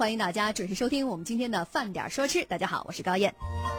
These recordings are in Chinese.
欢迎大家准时收听我们今天的饭点说吃。大家好，我是高燕。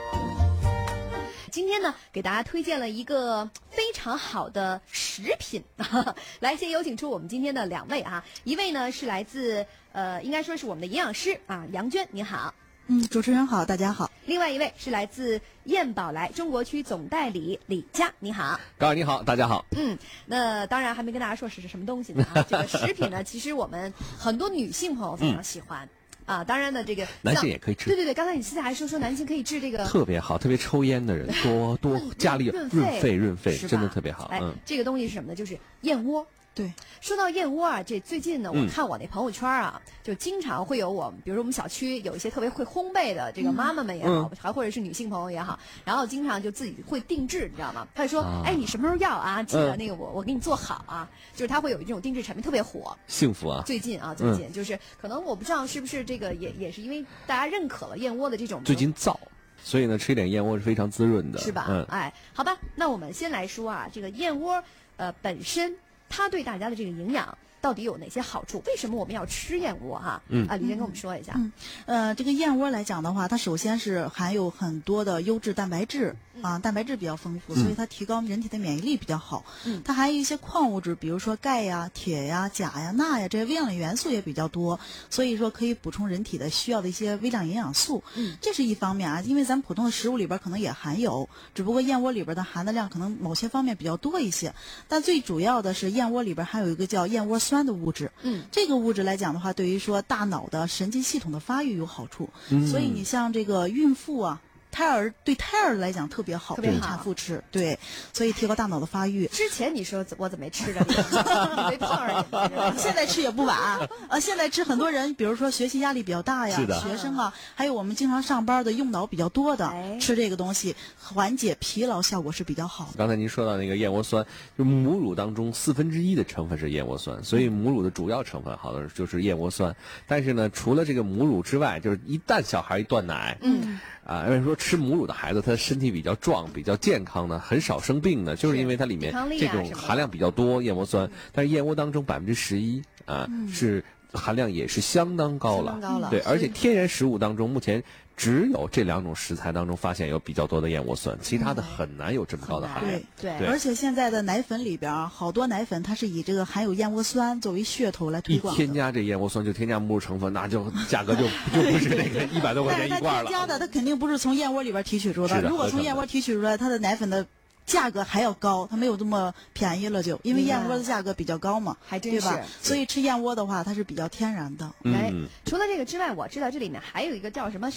今天呢，给大家推荐了一个非常好的食品，来，先有请出我们今天的两位啊，一位呢是来自应该说是我们的营养师啊，杨娟，您好。 主持人好，大家好。 另外一位是来自燕宝来中国区总代理李佳，你好。 高你好，大家好。 那当然还没跟大家说是什么东西呢啊，这个食品呢，其实我们很多女性朋友非常喜欢。啊，当然呢，这个男性也可以吃。 对对对，刚才你现在还说男性可以治这个特别好，特别抽烟的人多家里润肺，真的特别好。 这个东西是什么呢？就是燕窝。 对， 说到燕窝啊，这最近呢，我看我那朋友圈啊，就经常会有比如说我们小区有一些特别会烘焙的这个妈妈们也好，还或者是女性朋友也好，然后经常就自己会定制，你知道吗？他就说，哎，你什么时候要啊？记得那个我给你做好啊，就是他会有这种定制产品特别火， 幸福啊！ 最近就是可能我不知道是不是这个也是因为大家认可了燕窝的这种最近燥。所以呢，吃一点燕窝是非常滋润的， 是吧？好吧，那我们先来说啊，这个燕窝本身。它对大家的这个营养到底有哪些好处？为什么我们要吃燕窝哈？李娟跟我们说一下。 这个燕窝来讲的话，它首先是含有很多的优质蛋白质啊，蛋白质比较丰富，所以它提高人体的免疫力比较好。它还有一些矿物质，比如说钙呀、铁呀、钾呀、钠呀这些微量元素也比较多，所以说可以补充人体的需要的一些微量营养素。这是一方面啊，因为咱普通的食物里边可能也含有，只不过燕窝里边的含的量可能某些方面比较多一些。但最主要的是燕窝里边还有一个叫燕窝酸的物质。这个物质来讲的话，对于说大脑的神经系统的发育有好处。所以你像这个孕妇啊。对胎儿来讲特别好，对产妇吃，对，所以提高大脑的发育。 之前你说我怎么没吃着？你没胖着？ 现在吃也不晚现在吃很多人，比如说学习压力比较大呀，学生啊，还有我们经常上班的用脑比较多的，吃这个东西缓解疲劳效果是比较好的。 刚才您说到那个燕窝酸，就母乳当中1/4的成分是燕窝酸，所以母乳的主要成分好的就是燕窝酸。但是呢，除了这个母乳之外，就是一旦小孩一断奶，为什么说吃母乳的孩子他身体比较壮、比较健康呢？很少生病呢，就是因为它里面这种含量比较多，燕窝酸。但是燕窝当中11%是含量也是相当高了，对，而且天然食物当中目前只有这2种食材当中发现有比较多的燕窝酸，其他的很难有这么高的含量。 对，而且现在的奶粉里边好多奶粉它是以这个含有燕窝酸作为噱头来推广的。 一添加这燕窝酸就添加母乳成分，那就价格就不是那个100多块钱一罐了。 但是它添加的它肯定不是从燕窝里边提取出来的，如果从燕窝提取出来，它的奶粉的价格还要高，它没有这么便宜了，就因为燕窝的价格比较高嘛， 还真是， 对吧？所以吃燕窝的话，它是比较天然的。 除了这个之外，我知道这里面还有一个叫什么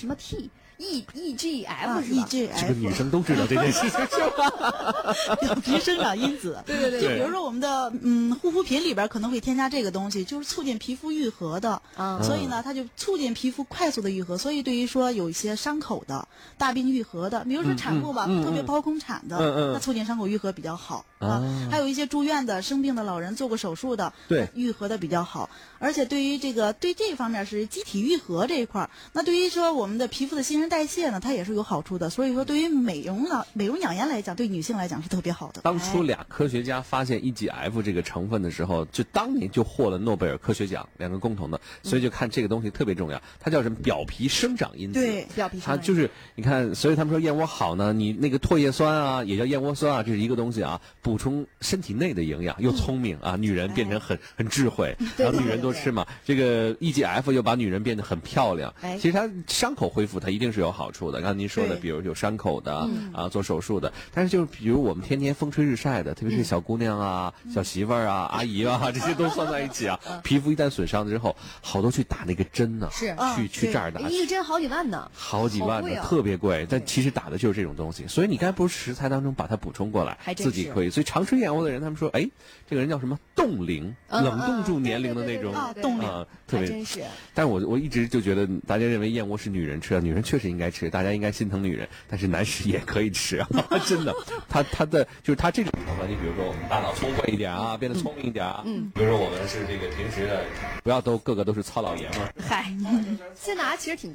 EGF 是吧？ 这个女生都知道这件事情是吧？表皮生长因子。 对。 就比如说我们的护肤品里边可能会添加这个东西，就是促进皮肤愈合的。所以呢，它就促进皮肤快速的愈合。所以对于说有一些伤口的、大病愈合的，比如说产妇吧，特别剖空产的，那促进伤口愈合比较好还有一些住院的、生病的老人做过手术的， 对， 愈合的比较好。而且对这方面是机体愈合这一块，那对于说我们的皮肤的新陈代谢呢，它也是有好处的。所以说，对于美容养颜来讲，对女性来讲是特别好的。 当初俩科学家发现 EGF 这个成分的时候，就当年就获了诺贝尔科学奖，2个共同的，所以就看这个东西特别重要。它叫什么？表皮生长因子。 对， 表皮生长因子。 它就是你看，所以他们说燕窝好呢，你那个唾液酸啊，也叫燕窝酸啊，这是一个东西啊，补充身体内的营养，又聪明啊，女人变成很智慧，然后女人多吃嘛。这个 EGF 又把女人变得很漂亮。其实它伤口恢复它一定是有好处的。刚才您说的，比如有伤口的做手术的，但是就是比如我们天天风吹日晒的，特别是小姑娘啊、小媳妇儿啊、阿姨啊，这些都算在一起啊。皮肤一旦损伤之后，好多去打那个针呢，去这儿打， 一个针好几万呢， 好几万呢，特别贵。但其实打的就是这种东西，所以你刚才不是食材当中把它补充过来，自己可以。所以常吃燕窝的人，他们说，哎，这个人叫什么冻龄，冷冻住年龄的那种冻龄， 特别。但是我一直就觉得，大家认为燕窝是女人吃啊，女人确实应该吃，大家应该心疼女人，但是男士也可以吃啊，真的。它的就是它这种成分，你比如说我们大脑聪慧一点啊，变得聪明一点啊，比如说我们是这个平时的，不要个个都是糙老爷们儿。 嗨，现在其实挺